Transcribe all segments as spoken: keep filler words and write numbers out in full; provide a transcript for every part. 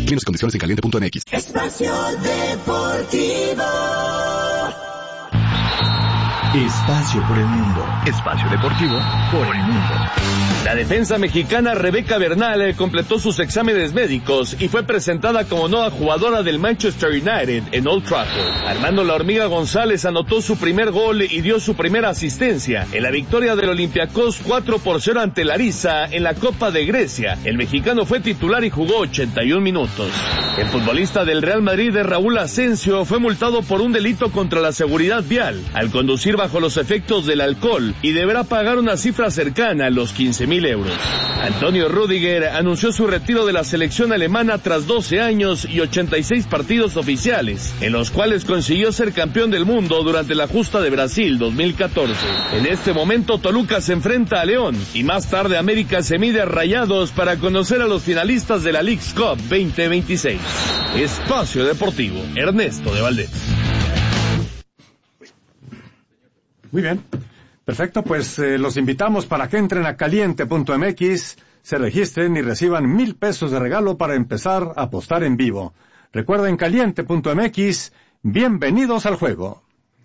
Términos y condiciones en caliente punto m x. Espacio Deportivo. Espacio por el mundo. Espacio deportivo por el mundo. La defensa mexicana Rebeca Bernal completó sus exámenes médicos y fue presentada como nueva jugadora del Manchester United en Old Trafford. Armando La Hormiga González anotó su primer gol y dio su primera asistencia en la victoria del Olympiacos cuatro por cero ante Larissa en la Copa de Grecia. El mexicano fue titular y jugó ochenta y un minutos. El futbolista del Real Madrid, Raúl Asensio, fue multado por un delito contra la seguridad vial al conducir bajo los efectos del alcohol y deberá pagar una cifra cercana a los quince mil euros. Antonio Rüdiger anunció su retiro de la selección alemana tras doce años y ochenta y seis partidos oficiales, en los cuales consiguió ser campeón del mundo durante la justa de Brasil dos mil catorce. En este momento Toluca se enfrenta a León y más tarde América se mide a Rayados para conocer a los finalistas de la Leagues Cup veinte veintiséis. Espacio Deportivo, Ernesto de Valdés. Muy bien, perfecto, pues eh, los invitamos para que entren a caliente punto m x, se registren y reciban mil pesos de regalo para empezar a apostar en vivo. Recuerden caliente punto m x, bienvenidos al juego.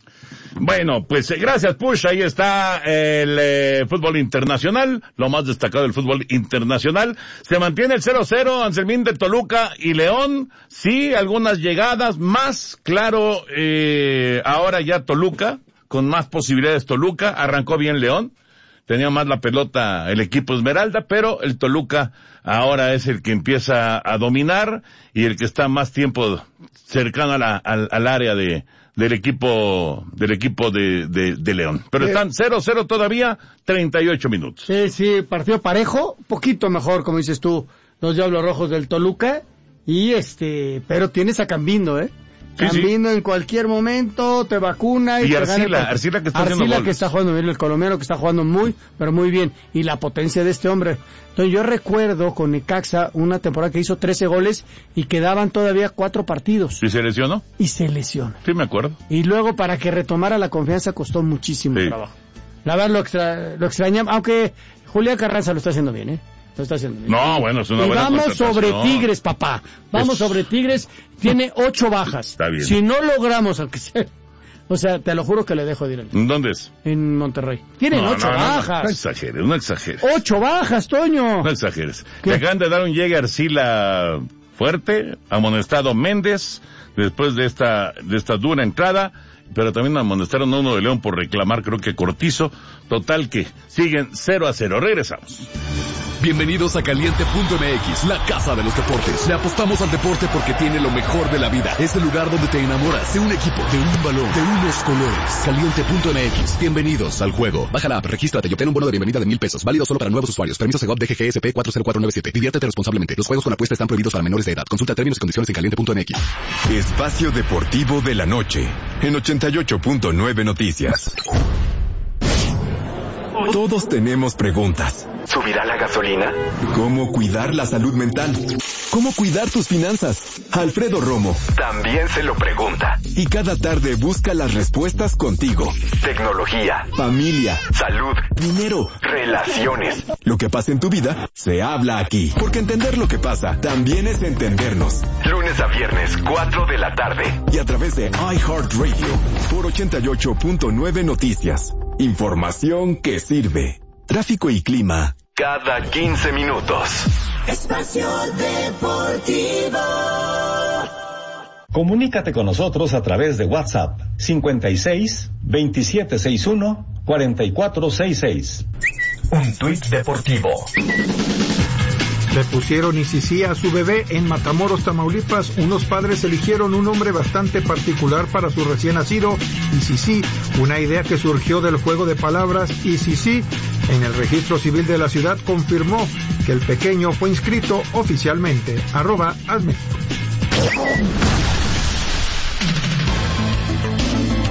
Bueno, pues eh, gracias Push, ahí está el eh, fútbol internacional, lo más destacado del fútbol internacional. Se mantiene el cero cero, Anselmín de Toluca y León, sí, algunas llegadas, más claro, eh, ahora ya Toluca, con más posibilidades Toluca, arrancó bien León, tenía más la pelota el equipo Esmeralda, pero el Toluca ahora es el que empieza a dominar y el que está más tiempo cercano a la, al, al área de del equipo del equipo de, de, de León. Pero sí. Están cero cero todavía, treinta y ocho minutos. Sí, sí, partido parejo, poquito mejor, como dices tú, los Diablos Rojos del Toluca, y este, pero tienes a Cambindo, ¿eh? Sí, Cambindo sí. En cualquier momento te vacuna y, y te Arcila, gana el... Arcila que está haciendo Arcila goles. que está jugando bien, el colombiano que está jugando muy, pero muy bien, y la potencia de este hombre. Entonces yo recuerdo con Necaxa una temporada que hizo trece goles y quedaban todavía cuatro partidos. ¿Y se lesionó? Y se lesionó. Sí, me acuerdo. Y luego para que retomara la confianza costó muchísimo Sí. trabajo. La verdad lo, extra, lo extrañamos, aunque Julián Carranza lo está haciendo bien, ¿eh? Lo está haciendo bien. No, bueno, es una y buena vamos sobre contratación. Tigres, papá. Vamos Es... sobre Tigres. Tiene ocho bajas. Está bien. Si no logramos, aunque sea... O sea, te lo juro que le dejo de ir. ¿Dónde es? En Monterrey. Tienen no, ocho no, no, bajas. No, no exageres, no exageres. Ocho bajas, Toño. No exageres. ¿Qué? Le acaban de dar un llegue a Arcila fuerte, amonestado Méndez, después de esta, de esta dura entrada, pero también amonestaron a uno de León por reclamar, creo que Cortizo. Total que siguen cero a cero. Regresamos. Bienvenidos a caliente punto m x, la casa de los deportes. Le apostamos al deporte porque tiene lo mejor de la vida. Es el lugar donde te enamoras de un equipo, de un balón, de unos colores. caliente punto m x. Bienvenidos al juego. Baja la app, regístrate y obtén un bono de bienvenida de mil pesos. Válido solo para nuevos usuarios. Permiso Segov D G G S P cuatro cero cuatro nueve siete. Diviértete responsablemente. Los juegos con apuesta están prohibidos para menores de edad. Consulta términos y condiciones en caliente punto m x. Espacio Deportivo de la Noche en ochenta y ocho punto nueve Noticias. Todos tenemos preguntas. ¿Subirá la gasolina? ¿Cómo cuidar la salud mental? ¿Cómo cuidar tus finanzas? Alfredo Romo también se lo pregunta. Y cada tarde busca las respuestas contigo. Tecnología, familia, salud, dinero, relaciones. Lo que pasa en tu vida se habla aquí. Porque entender lo que pasa también es entendernos. Lunes a viernes, cuatro de la tarde. Y a través de iHeartRadio por ochenta y ocho punto nueve Noticias. Información que sirve. Tráfico y clima. Cada quince minutos. Espacio Deportivo. Comunícate con nosotros a través de WhatsApp cincuenta y seis, veintisiete sesenta y uno, cuarenta y cuatro sesenta y seis. Un tuit deportivo. Le pusieron Isisí a su bebé en Matamoros, Tamaulipas. Unos padres eligieron un nombre bastante particular para su recién nacido, Isisí, una idea que surgió del juego de palabras Isisí. En el registro civil de la ciudad confirmó que el pequeño fue inscrito oficialmente. Arroba Asméxico.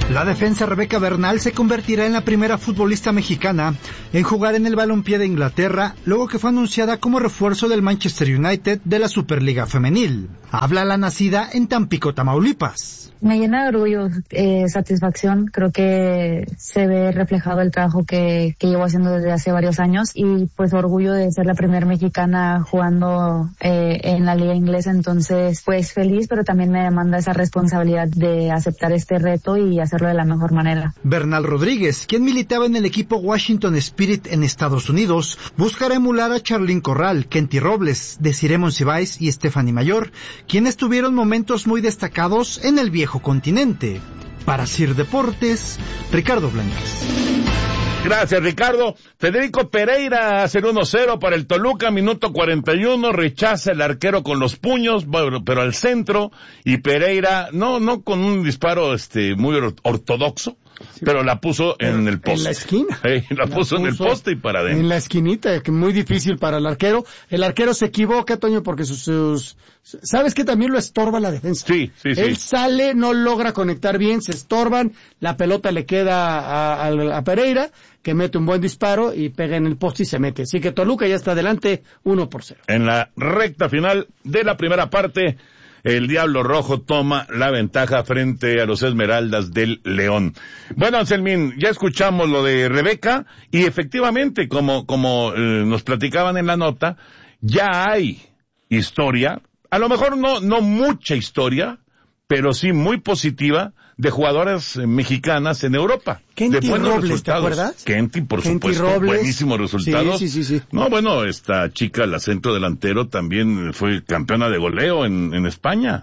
La defensa Rebeca Bernal se convertirá en la primera futbolista mexicana en jugar en el balompié de Inglaterra, luego que fue anunciada como refuerzo del Manchester United de la Superliga Femenil. Habla la nacida en Tampico, Tamaulipas. Me llena de orgullo, eh, satisfacción. Creo que se ve reflejado el trabajo que, que llevo haciendo desde hace varios años y pues orgullo de ser la primera mexicana jugando eh, en la liga inglesa. Entonces, pues feliz, pero también me demanda esa responsabilidad de aceptar este reto y hacerlo de la mejor manera. Bernal Rodríguez, quien militaba en el equipo Washington Spirit en Estados Unidos, buscará emular a Charlín Corral, Kenty Robles, Desiree Monsiváis y Stephanie Mayor, quienes tuvieron momentos muy destacados en el viejo continente. Para Sir Deportes, Ricardo Blancas. Gracias, Ricardo. Federico Pereira hace el uno cero para el Toluca, minuto cuarenta y uno, rechaza el arquero con los puños, bueno, pero al centro, y Pereira, no, no con un disparo este muy ortodoxo, sí, pero la puso en el poste. En la esquina. Eh, la, la puso, puso en el poste y para adentro. En la esquinita, que muy difícil para el arquero. El arquero se equivoca, Toño, porque sus, sus... ¿Sabes que también lo estorba la defensa? Sí, sí, sí. Él sale, no logra conectar bien, se estorban, la pelota le queda a, a, a Pereira, que mete un buen disparo y pega en el poste y se mete. Así que Toluca ya está adelante, uno por cero. En la recta final de la primera parte, el Diablo Rojo toma la ventaja frente a los Esmeraldas del León. Bueno, Anselmín, ya escuchamos lo de Rebeca y efectivamente, como, como eh, nos platicaban en la nota, ya hay historia, a lo mejor no, no mucha historia, pero sí muy positiva, de jugadoras mexicanas en Europa. Kenty de buenos Robles, resultados. ¿te acuerdas? Kenty, por Kenty supuesto, Robles. buenísimos resultados. Sí, sí, sí, sí. No, bueno, esta chica, la centro delantero, también fue campeona de goleo en, en España.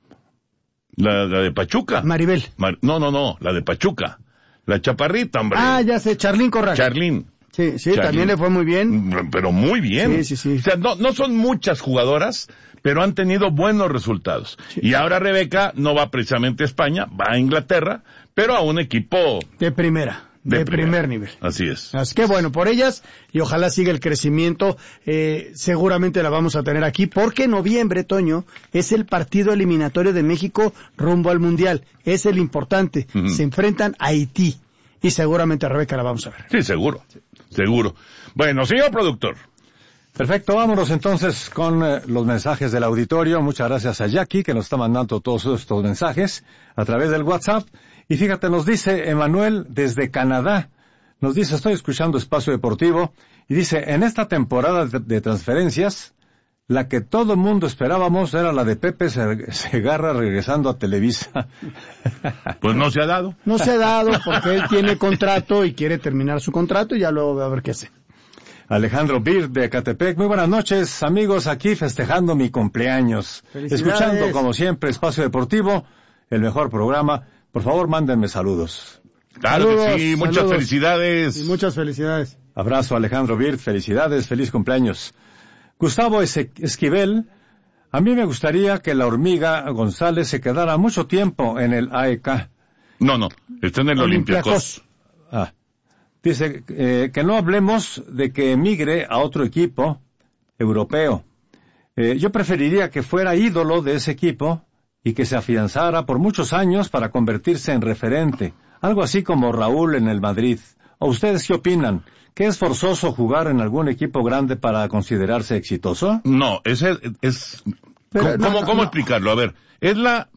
La, la de Pachuca. Maribel. Mar, no, no, no, la de Pachuca. La chaparrita, hombre. Ah, ya sé, Charlín Corral. Charlín. Sí, sí, Charlín. También le fue muy bien. Pero muy bien. Sí, sí, sí. O sea, no, no son muchas jugadoras, pero han tenido buenos resultados. Sí. Y ahora Rebeca no va precisamente a España, va a Inglaterra, pero a un equipo... De primera. De, de primer nivel. Así es. Así que bueno, por ellas, y ojalá siga el crecimiento, eh, seguramente la vamos a tener aquí, porque en noviembre, Toño, es el partido eliminatorio de México rumbo al Mundial. Es el importante. Uh-huh. Se enfrentan a Haití. Y seguramente a Rebeca la vamos a ver. Sí, seguro. Sí. Seguro. Bueno, señor productor. Perfecto, vámonos entonces con eh, los mensajes del auditorio. Muchas gracias a Jackie, que nos está mandando todos estos mensajes a través del WhatsApp. Y fíjate, nos dice Emanuel desde Canadá, nos dice, estoy escuchando Espacio Deportivo, y dice, en esta temporada de, de transferencias, la que todo el mundo esperábamos era la de Pepe Segarra regresando a Televisa. Pues no se ha dado. No se ha dado porque él tiene contrato y quiere terminar su contrato y ya luego va a ver qué hace. Alejandro Bir de Ecatepec, muy buenas noches, amigos, aquí festejando mi cumpleaños. Escuchando, como siempre, Espacio Deportivo, el mejor programa. Por favor, mándenme saludos. Claro saludos, que sí, muchas saludos. Felicidades. Y muchas felicidades. Abrazo, Alejandro Bir, felicidades, feliz cumpleaños. Gustavo Esquivel, a mí me gustaría que la hormiga González se quedara mucho tiempo en el A E K. No, no, está en el Olympiacos. Ah, dice eh, que no hablemos de que emigre a otro equipo europeo. Eh, yo preferiría que fuera ídolo de ese equipo y que se afianzara por muchos años para convertirse en referente. Algo así como Raúl en el Madrid. ¿O ustedes qué opinan? ¿Que es forzoso jugar en algún equipo grande para considerarse exitoso? No, ese es... Pero, ¿Cómo, no, ¿cómo, no, cómo no. explicarlo? A ver, es la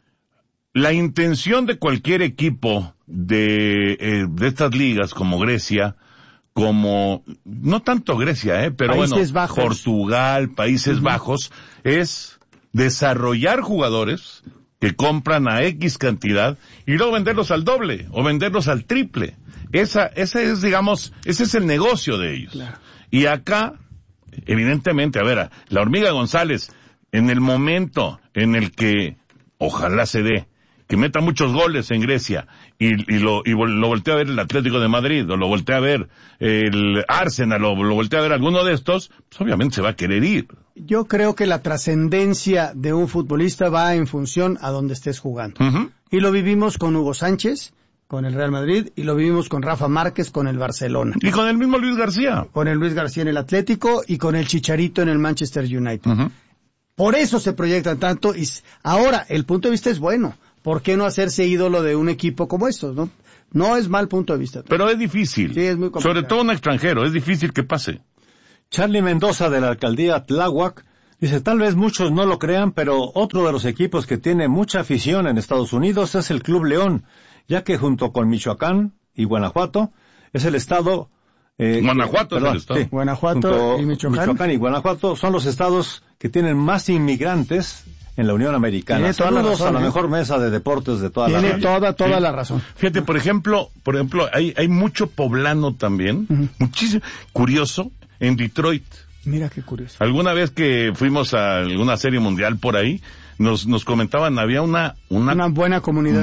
la intención de cualquier equipo de, eh, de estas ligas como Grecia, como... No tanto Grecia, eh, pero Países bueno, Bajos. Portugal, Países uh-huh. Bajos, es desarrollar jugadores que compran a X cantidad y luego venderlos al doble o venderlos al triple. Esa, ese es, digamos, ese es el negocio de ellos. Claro. Y acá, evidentemente, a ver, la hormiga González, en el momento en el que, ojalá se dé, que meta muchos goles en Grecia y, y lo y lo voltea a ver el Atlético de Madrid o lo voltea a ver el Arsenal o lo voltea a ver alguno de estos, pues obviamente se va a querer ir. Yo creo que la trascendencia de un futbolista va en función a donde estés jugando. Uh-huh. Y lo vivimos con Hugo Sánchez, con el Real Madrid, y lo vivimos con Rafa Márquez, con el Barcelona. Y con el mismo Luis García. Con el Luis García en el Atlético y con el Chicharito en el Manchester United. Uh-huh. Por eso se proyectan tanto y ahora el punto de vista es bueno, ¿por qué no hacerse ídolo de un equipo como estos, no? No es mal punto de vista. Pero es difícil. Sí, es muy complicado. Sobre todo un extranjero, es difícil que pase. Charlie Mendoza de la alcaldía Tláhuac dice, tal vez muchos no lo crean, pero otro de los equipos que tiene mucha afición en Estados Unidos es el Club León, ya que junto con Michoacán y Guanajuato es el estado... Eh, Guanajuato perdón, es el estado. Sí, Guanajuato y Michoacán. Michoacán y Guanajuato son los estados que tienen más inmigrantes en la Unión Americana. Tiene toda la razón, a la ¿eh? mejor mesa de deportes de toda Tiene la Tiene toda, toda sí. la razón. Fíjate, por ejemplo, por ejemplo, hay, hay mucho poblano también, uh-huh. muchísimo, curioso, en Detroit. Mira qué curioso. Alguna vez que fuimos a alguna serie mundial por ahí, nos, nos comentaban, había una, una, una buena comunidad.